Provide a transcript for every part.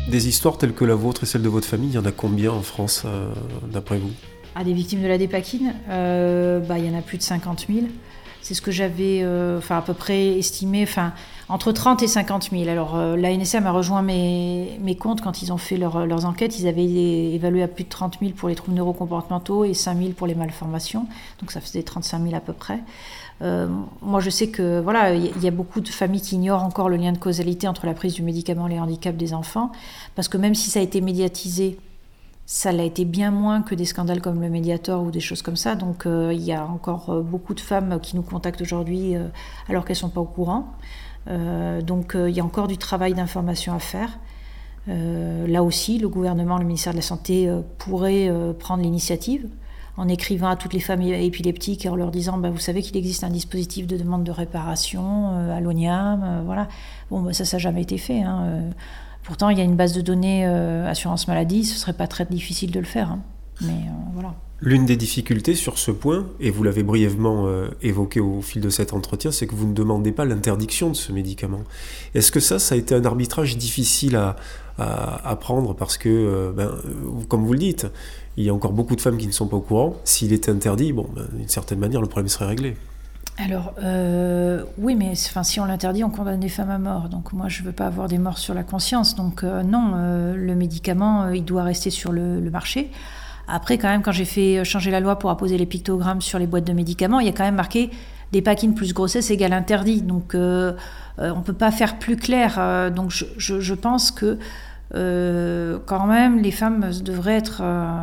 Des histoires telles que la vôtre et celle de votre famille, il y en a combien en France, d'après vous ? Des victimes de la dépakine, il y en a plus de 50 000. C'est ce que j'avais à peu près estimé, entre 30 et 50 000. Alors l'ANSM a rejoint mes comptes quand ils ont fait leurs enquêtes. Ils avaient évalué à plus de 30 000 pour les troubles neurocomportementaux et 5 000 pour les malformations. Donc ça faisait 35 000 à peu près. Moi je sais que il y a beaucoup de familles qui ignorent encore le lien de causalité entre la prise du médicament et les handicaps des enfants. Parce que même si ça a été médiatisé, ça l'a été bien moins que des scandales comme le Mediator ou des choses comme ça. Donc il y a encore beaucoup de femmes qui nous contactent aujourd'hui alors qu'elles ne sont pas au courant. Donc il y a encore du travail d'information à faire. Là aussi, le gouvernement, le ministère de la Santé pourrait prendre l'initiative en écrivant à toutes les femmes épileptiques et en leur disant vous savez qu'il existe un dispositif de demande de réparation à l'ONIAM. Voilà. Bon, ça n'a jamais été fait. Pourtant, il y a une base de données assurance maladie, ce ne serait pas très difficile de le faire. Mais voilà. L'une des difficultés sur ce point, et vous l'avez brièvement évoqué au fil de cet entretien, c'est que vous ne demandez pas l'interdiction de ce médicament. Est-ce que ça a été un arbitrage difficile à prendre parce que, comme vous le dites, il y a encore beaucoup de femmes qui ne sont pas au courant. S'il était interdit, d'une certaine manière, le problème serait réglé. Alors, oui, mais si on l'interdit, on condamne des femmes à mort. Donc moi, je ne veux pas avoir des morts sur la conscience. Donc non, le médicament, il doit rester sur le marché. Après, quand même, quand j'ai fait changer la loi pour apposer les pictogrammes sur les boîtes de médicaments, il y a quand même marqué « dépakine plus grossesse égale interdit ». Donc on ne peut pas faire plus clair. Donc je pense que quand même, les femmes devraient être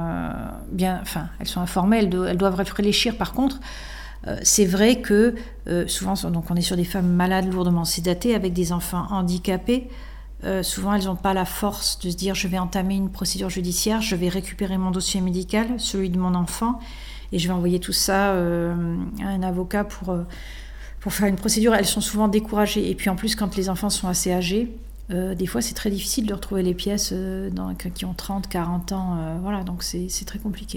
elles sont informées, elles doivent réfléchir. Par contre, c'est vrai que souvent, donc on est sur des femmes malades, lourdement sédatées, avec des enfants handicapés. Souvent, elles n'ont pas la force de se dire je vais entamer une procédure judiciaire, je vais récupérer mon dossier médical, celui de mon enfant, et je vais envoyer tout ça à un avocat pour faire une procédure. Elles sont souvent découragées. Et puis en plus, quand les enfants sont assez âgés, des fois, c'est très difficile de retrouver les pièces qui ont 30, 40 ans. Donc c'est très compliqué.